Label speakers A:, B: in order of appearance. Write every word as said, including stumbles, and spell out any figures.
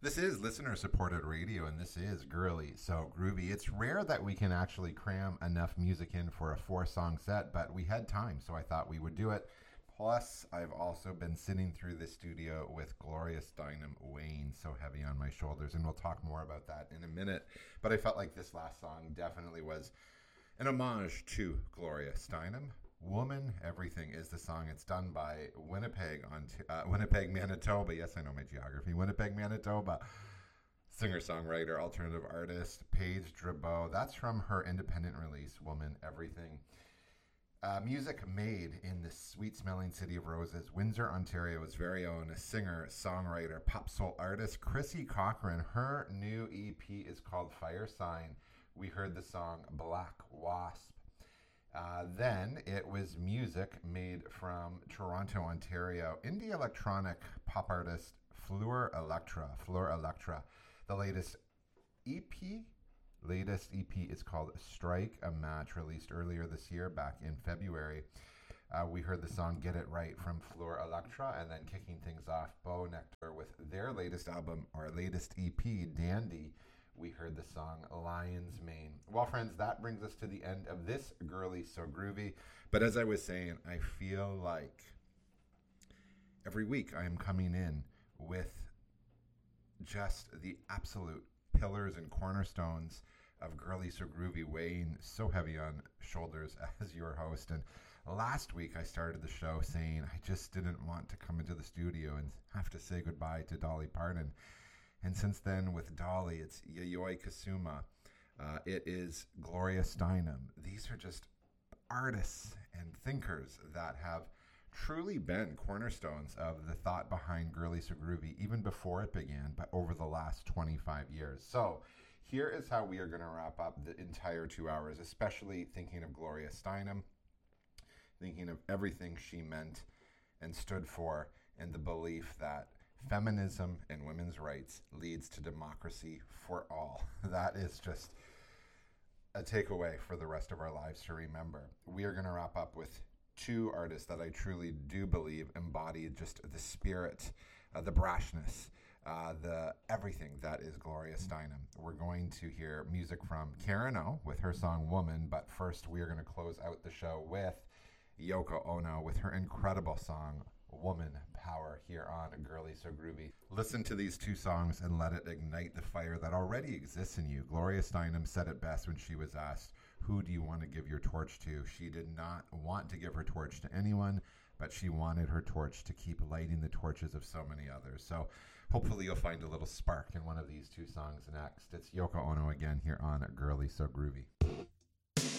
A: This is listener-supported radio, and this is Girly So Groovy. It's rare that we can actually cram enough music in for a four-song set, but we had time, so I thought we would do it. Plus, I've also been sitting through the studio with Gloria Steinem weighing so heavy on my shoulders, and we'll talk more about that in a minute. But I felt like this last song definitely was an homage to Gloria Steinem. Woman Everything is the song. It's done by Winnipeg, on uh, Winnipeg, Manitoba. Yes, I know my geography. Winnipeg, Manitoba. Singer-songwriter, alternative artist, Paige Drabeau. That's from her independent release, Woman Everything. Uh, music made in the sweet-smelling city of Roses, Windsor, Ontario's very own singer, songwriter, pop soul artist, Chrissy Cochran. Her new E P is called Fire Sign. We heard the song Black Wasp. Uh, then it was music made from Toronto, Ontario. Indie electronic pop artist Fleur Electra. Fleur Electra. The latest E P, latest E P is called Strike a Match, released earlier this year, back in February. Uh, we heard the song Get It Right from Fleur Electra, and then kicking things off, Bo Nectar with their latest album, or latest E P, Dandy. We heard the song Lion's Mane. Well, friends, that brings us to the end of this Girly So Groovy. But as I was saying, I feel like every week I am coming in with just the absolute pillars and cornerstones of Girly So Groovy weighing so heavy on shoulders as your host. And last week I started the show saying I just didn't want to come into the studio and have to say goodbye to Dolly Parton. And since then, with Dolly, it's Yayoi Kusama. Uh, it is Gloria Steinem. These are just artists and thinkers that have truly been cornerstones of the thought behind Girly So Groovy, even before it began, but over the last twenty-five years. So here is how we are going to wrap up the entire two hours, especially thinking of Gloria Steinem, thinking of everything she meant and stood for, and the belief that feminism and women's rights leads to democracy for all. That is just a takeaway for the rest of our lives to remember. We are going to wrap up with two artists that I truly do believe embody just the spirit, uh, the brashness, uh, the everything that is Gloria Steinem. We're going to hear music from Karen O with her song Woman, but first we are going to close out the show with Yoko Ono with her incredible song Woman Power here on Girly So Groovy. Listen to these two songs and let it ignite the fire that already exists in you. Gloria Steinem said it best when she was asked, who do you want to give your torch to? She did not want to give her torch to anyone, but she wanted her torch to keep lighting the torches of so many others. So hopefully you'll find a little spark in one of these two songs next. It's Yoko Ono again here on Girly So Groovy.